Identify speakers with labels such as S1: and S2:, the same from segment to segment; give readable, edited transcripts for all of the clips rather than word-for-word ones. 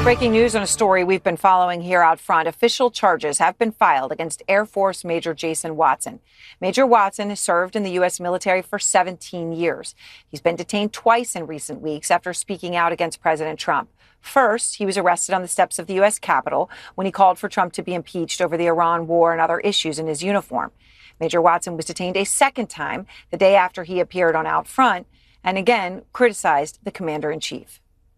S1: Breaking news on a story we've been following here out front. Official charges have been filed against Air Force Major Jason Watson. Major Watson has served in the U.S. military for 17 years. He's been detained twice in recent weeks after speaking out against President Trump. First, he was arrested on the steps of the U.S. Capitol when he called for Trump to be impeached over the Iran war and other issues in his uniform. Major Watson was detained a second time the day after he appeared on Out Front and again criticized the commander-in-chief.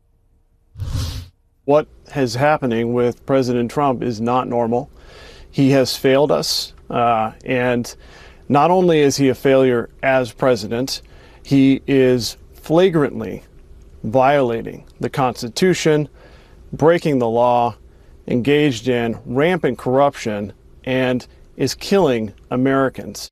S2: What is happening with President Trump is not normal. He has failed us, and not only is he a failure as president, he is flagrantly violating the Constitution, breaking the law, engaged in rampant corruption, and is killing Americans.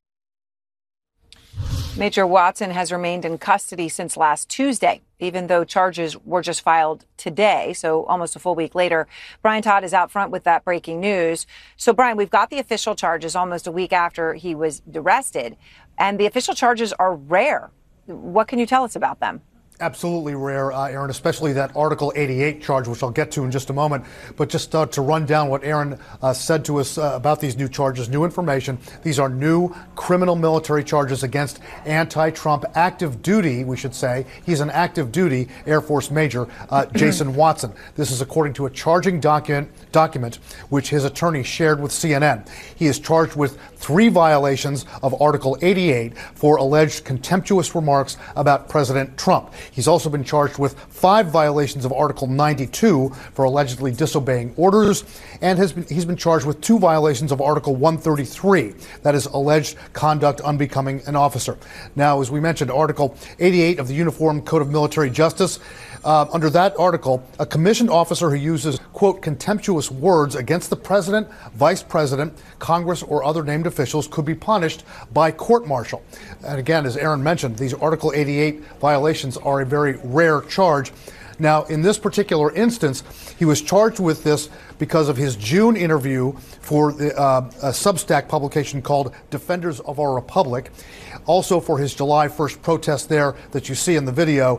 S1: Major Watson has remained in custody since last Tuesday, even though charges were just filed today, so almost a full week later. Brian Todd is out front with that breaking news. So, Brian, we've got the official charges almost a week after he was arrested, and the official charges are rare. What can you tell us about them?
S3: Absolutely rare, Aaron, especially that Article 88 charge, which I'll get to in just a moment. But just to run down what Aaron said to us about these new charges, new information. These are new criminal military charges against anti-Trump active duty, we should say. He's an active duty Air Force Major, Jason Watson. This is according to a charging document which his attorney shared with CNN. He is charged with 3 violations of Article 88 for alleged contemptuous remarks about President Trump. He's also been charged with 5 violations of Article 92 for allegedly disobeying orders, and he's been charged with 2 violations of Article 133, that is alleged conduct unbecoming an officer. Now, as we mentioned, Article 88 of the Uniform Code of Military Justice, under that article, a commissioned officer who uses, quote, contemptuous words against the president, vice president, Congress, or other named officials could be punished by court-martial. And again, as Aaron mentioned, these Article 88 violations are a very rare charge. Now, in this particular instance, he was charged with this because of his June interview for a Substack publication called Defenders of Our Republic. Also for his July 1st protest there that you see in the video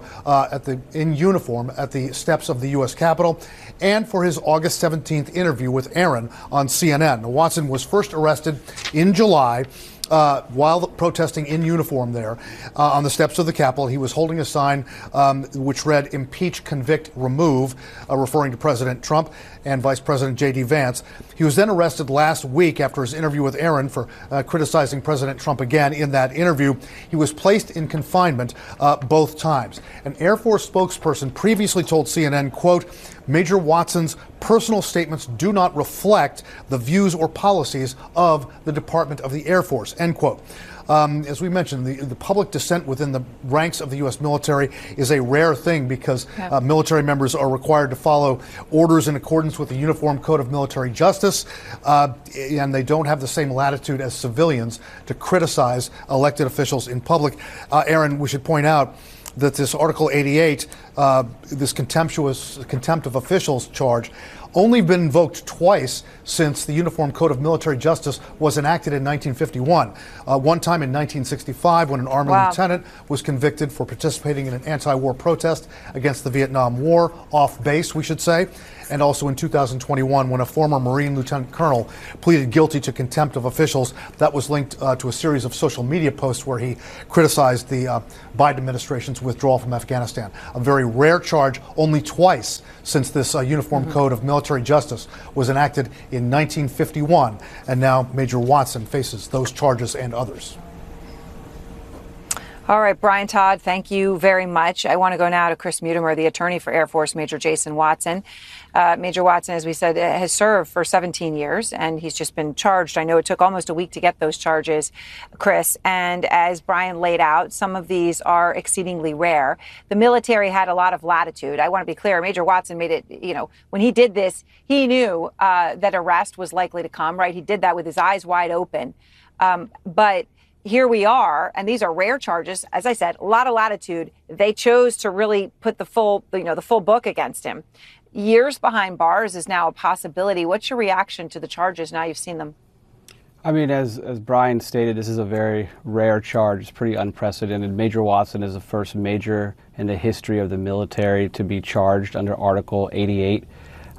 S3: in uniform at the steps of the U.S. Capitol, and for his August 17th interview with Aaron on CNN. Now, Watson was first arrested in July while protesting in uniform there on the steps of the Capitol. He was holding a sign which read, "Impeach, Convict, Remove," referring to President Trump and Vice President J.D. Vance. He was then arrested last week after his interview with Aaron for criticizing President Trump again in that interview. He was placed in confinement both times. An Air Force spokesperson previously told CNN, quote, "Major Watson's personal statements do not reflect the views or policies of the Department of the Air Force," end quote. As we mentioned, the public dissent within the ranks of the U.S. military is a rare thing because military members are required to follow orders in accordance with the Uniform Code of Military Justice, and they don't have the same latitude as civilians to criticize elected officials in public. Aaron, we should point out that this Article 88, this contempt of officials charge, only been invoked twice since the Uniform Code of Military Justice was enacted in 1951. One time in 1965 when an Army lieutenant was convicted for participating in an anti-war protest against the Vietnam War, off base, we should say. And also in 2021 when a former Marine lieutenant colonel pleaded guilty to contempt of officials. That was linked to a series of social media posts where he criticized the Biden administration's withdrawal from Afghanistan. A very rare charge, only twice since this Uniform Code of Military Justice was enacted in 1951. And now Major Watson faces those charges and others.
S1: All right, Brian Todd, thank you very much. I want to go now to Chris Mutimer, the attorney for Air Force Major Jason Watson. Major Watson, as we said, has served for 17 years, and he's just been charged. I know it took almost a week to get those charges, Chris. And as Brian laid out, some of these are exceedingly rare. The military had a lot of latitude. I want to be clear. Major Watson made it, when he did this, he knew that arrest was likely to come, right? He did that with his eyes wide open. But here we are, and these are rare charges. As I said, a lot of latitude. They chose to really put the full book against him. Years behind bars is now a possibility. What's your reaction to the charges now you've seen them?
S4: I mean, as Brian stated, this is a very rare charge. It's pretty unprecedented. Major Watson is the first major in the history of the military to be charged under Article 88.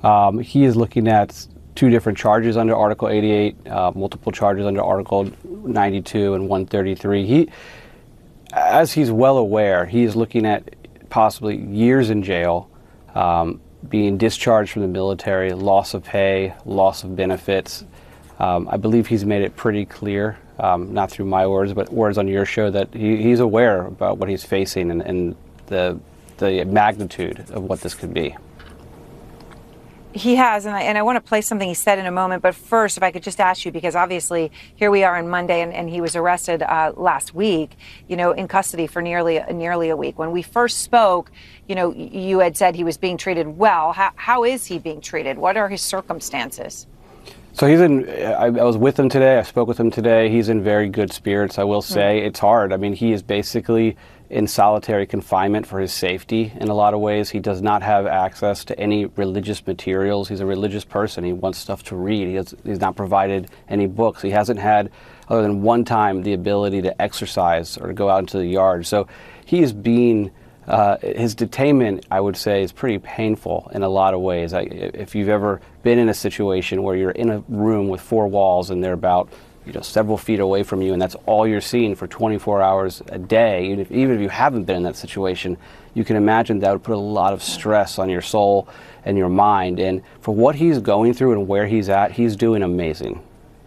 S4: He is looking at 2 different charges under Article 88, multiple charges under Article 92 and 133. As he's well aware, he is looking at possibly years in jail, being discharged from the military, loss of pay, loss of benefits. I believe he's made it pretty clear, not through my words, but words on your show, that he's aware about what he's facing and the magnitude of what this could be.
S1: He has, and I want to play something he said in a moment. But first, if I could just ask you, because obviously here we are on Monday, and he was arrested last week, in custody for nearly a week. When we first spoke, you had said he was being treated well. How is he being treated? What are his circumstances?
S4: So I was with him today. I spoke with him today. He's in very good spirits, I will say. It's hard. I mean, he is basically in solitary confinement for his safety in a lot of ways. He does not have access to any religious materials. He's a religious person. He wants stuff to read. He's not provided any books. He hasn't had, other than one time, the ability to exercise or to go out into the yard. So he is being, his detainment, I would say, is pretty painful in a lot of ways. If you've ever been in a situation where you're in a room with 4 walls and they're about several feet away from you, and that's all you're seeing for 24 hours a day, even if you haven't been in that situation, you can imagine that would put a lot of stress on your soul and your mind. And for what he's going through and where he's at, he's doing amazing.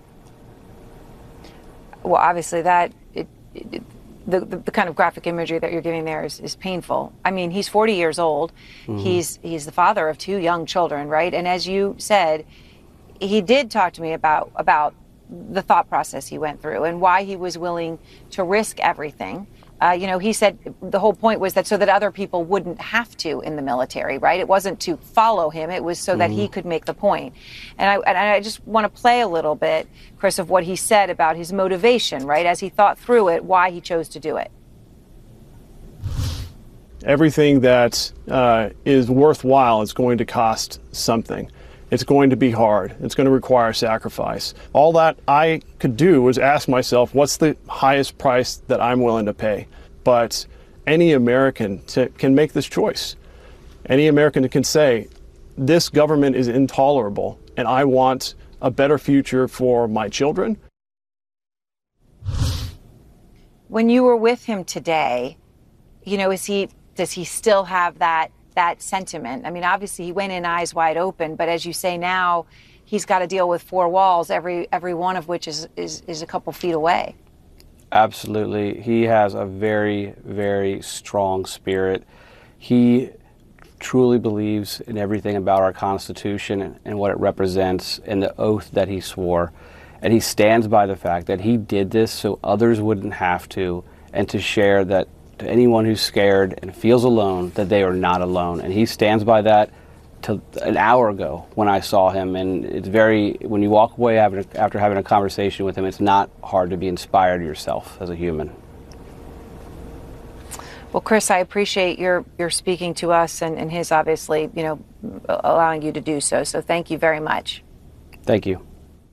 S1: Well, obviously the kind of graphic imagery that you're giving there is painful. I mean, he's 40 years old. Mm-hmm. He's the father of 2 young children, right? And as you said, he did talk to me about the thought process he went through and why he was willing to risk everything. He said the whole point was that so that other people wouldn't have to in the military, right? It wasn't to follow him. It was so that he could make the point. And I just want to play a little bit, Chris, of what he said about his motivation, right? As he thought through it, why he chose to do it.
S2: Everything that is worthwhile is going to cost something. It's going to be hard. It's going to require sacrifice. All that I could do was ask myself, what's the highest price that I'm willing to pay? But any American can make this choice. Any American can say, this government is intolerable, and I want a better future for my children.
S1: When you were with him today, does he still have that sentiment? I mean, obviously he went in eyes wide open, but as you say now, he's got to deal with 4 walls, every one of which is a couple feet away.
S4: Absolutely. He has a very, very strong spirit. He truly believes in everything about our Constitution and what it represents and the oath that he swore. And he stands by the fact that he did this so others wouldn't have to, and to share that to anyone who's scared and feels alone, that they are not alone. And he stands by that till an hour ago when I saw him. And it's when you walk away after having a conversation with him, it's not hard to be inspired yourself as a human.
S1: Well, Chris, I appreciate your speaking to us and his obviously, allowing you to do so. So thank you very much.
S4: Thank you.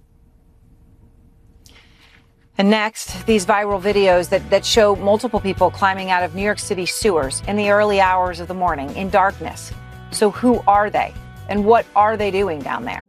S1: And next, these viral videos that show multiple people climbing out of New York City sewers in the early hours of the morning in darkness. So who are they? And what are they doing down there?